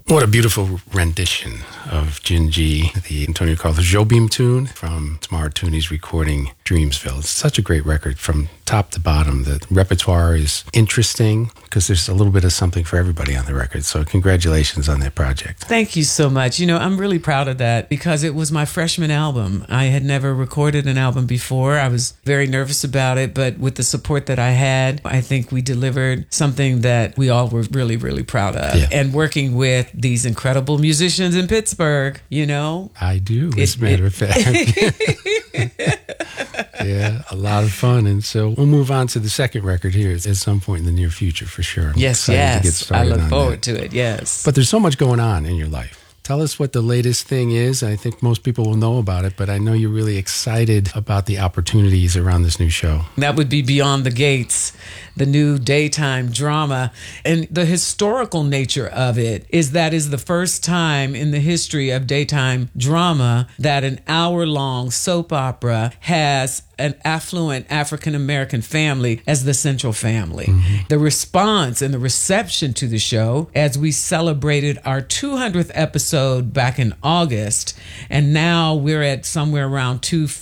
What a beautiful rendition of Jinji, the Antonio Carlos Jobim tune from Tamara Tooney's recording Dreamsville. It's such a great record from top to bottom. The repertoire is interesting because there's a little bit of something for everybody on the record. So congratulations on that project. Thank you so much. I'm really proud of that because it was my freshman album. I had never recorded an album before. I was very nervous about it, but with the support that I had, I think we delivered something that we all were really, really proud of. Yeah. And working with these incredible musicians in Pittsburgh, I do, as a matter of fact. Yeah, a lot of fun. And so we'll move on to the second record here at some point in the near future for sure. Yes. I look forward to it, yes. But there's so much going on in your life. Tell us what the latest thing is. I think most people will know about it, but I know you're really excited about the opportunities around this new show. That would be Beyond the Gates, the new daytime drama. And the historical nature of it is that is the first time in the history of daytime drama that an hour-long soap opera has an affluent African-American family as the central family. Mm-hmm. The response and the reception to the show as we celebrated our 200th episode back in August, and now we're at somewhere around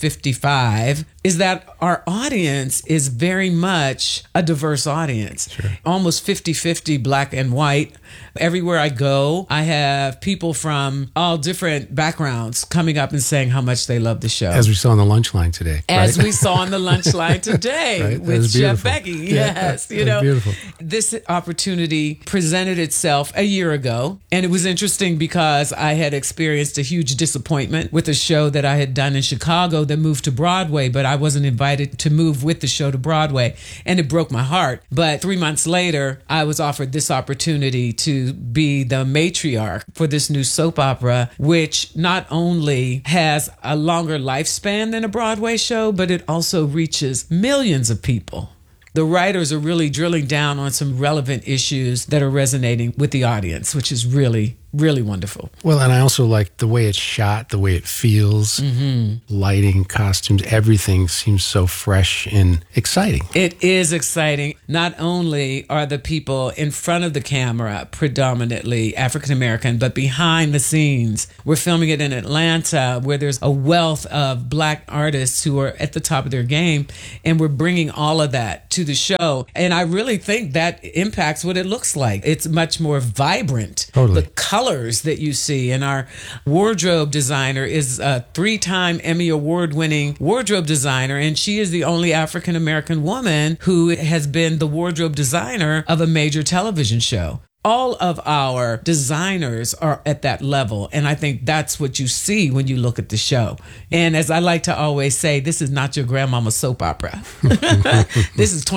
255, is that our audience is very much a diverse audience. Sure. Almost 50-50 black and white. Everywhere I go, I have people from all different backgrounds coming up and saying how much they love the show. As we saw on the lunch line today. As we saw on the lunch line today right? with Chef Becky. Yes. Beautiful. This opportunity presented itself a year ago. And it was interesting because I had experienced a huge disappointment with a show that I had done in Chicago that moved to Broadway, but I wasn't invited to move with the show to Broadway. And it broke my heart. But 3 months later, I was offered this opportunity to be the matriarch for this new soap opera, which not only has a longer lifespan than a Broadway show, but it also reaches millions of people. The writers are really drilling down on some relevant issues that are resonating with the audience, which is really, really wonderful. Well, and I also like the way it's shot, the way it feels, lighting, costumes, everything seems so fresh and exciting. It is exciting. Not only are the people in front of the camera predominantly African-American, but behind the scenes. We're filming it in Atlanta, where there's a wealth of Black artists who are at the top of their game, and we're bringing all of that to the show. And I really think that impacts what it looks like. It's much more vibrant. Totally. The colors that you see, and our wardrobe designer is a 3-time Emmy Award-winning wardrobe designer, and she is the only African-American woman who has been the wardrobe designer of a major television show. All of our designers are at that level, and I think that's what you see when you look at the show. And as I like to always say, this is not your grandmama's soap opera. This is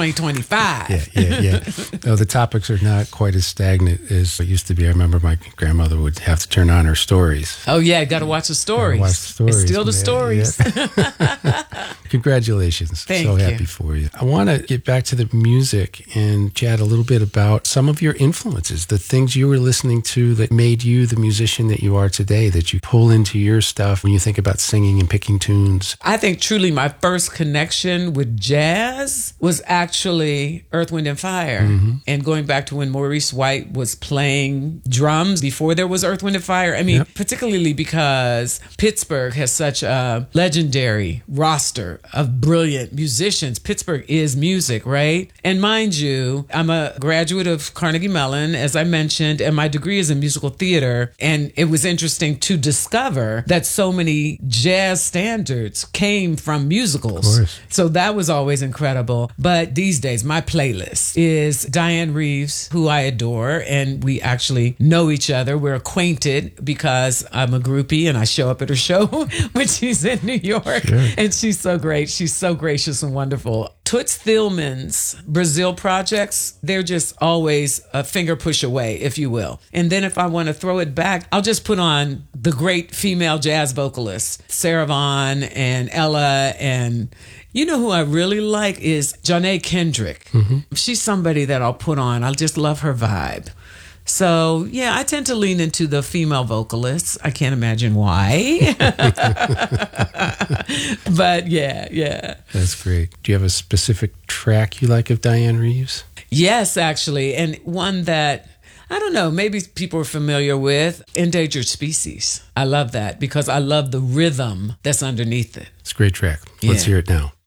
2025. Yeah. No, the topics are not quite as stagnant as it used to be. I remember my grandmother would have to turn on her stories. Oh, yeah, got to watch the stories. It's still the stories. Yeah. Congratulations. Thank so you. happy for you. I want to get back to the music and chat a little bit about some of your influences, the things you were listening to that made you the musician that you are today, that you pull into your stuff when you think about singing and picking tunes. I think truly my first connection with jazz was actually Earth, Wind & Fire. Mm-hmm. And going back to when Maurice White was playing drums before there was Earth, Wind & Fire. I mean, particularly because Pittsburgh has such a legendary roster of brilliant musicians. Pittsburgh is music, right? And mind you, I'm a graduate of Carnegie Mellon, as I mentioned, and my degree is in musical theater. And it was interesting to discover that so many jazz standards came from musicals. Of course. So that was always incredible. But these days, my playlist is Diane Reeves, who I adore, and we actually know each other. We're acquainted because I'm a groupie and I show up at her show when she's in New York. Sure. And she's so great. She's so gracious and wonderful. Toots Thielemann's Brazil projects, they're just always a finger push away, if you will. And then if I want to throw it back, I'll just put on the great female jazz vocalists, Sarah Vaughan and Ella. And you know who I really like is Janae Kendrick. Mm-hmm. She's somebody that I'll put on. I just love her vibe. So, yeah, I tend to lean into the female vocalists. I can't imagine why. But, yeah. That's great. Do you have a specific track you like of Diane Reeves? Yes, actually. And one that I don't know, maybe people are familiar with Endangered Species. I love that because I love the rhythm that's underneath it. It's a great track. Let's Yeah. hear it now.